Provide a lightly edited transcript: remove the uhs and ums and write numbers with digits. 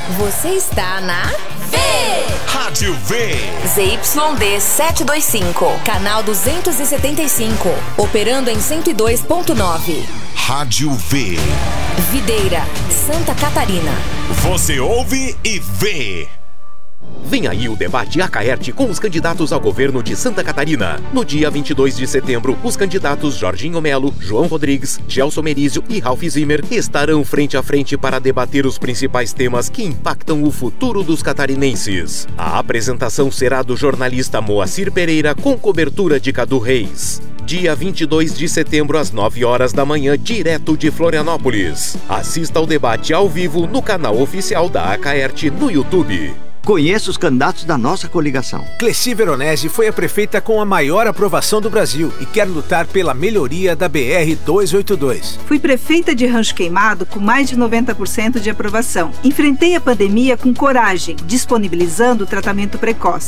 Você está na Rádio V. ZYD 725, canal 275, operando em 102.9. Rádio V. Videira, Santa Catarina. Você ouve e vê. Vem aí o debate Acaerte com os candidatos ao governo de Santa Catarina. No dia 22 de setembro, os candidatos Jorginho Melo, João Rodrigues, Gelson Merizio e Ralph Zimmer estarão frente a frente para debater os principais temas que impactam o futuro dos catarinenses. A apresentação será do jornalista Moacir Pereira com cobertura de Cadu Reis. Dia 22 de setembro, às 9 horas da manhã, direto de Florianópolis. Assista ao debate ao vivo no canal oficial da Acaerte no YouTube. Conheça os candidatos da nossa coligação. Cleci Veronese foi a prefeita com a maior aprovação do Brasil e quer lutar pela melhoria da BR-282. Fui prefeita de Rancho Queimado com mais de 90% de aprovação. Enfrentei a pandemia com coragem, disponibilizando o tratamento precoce.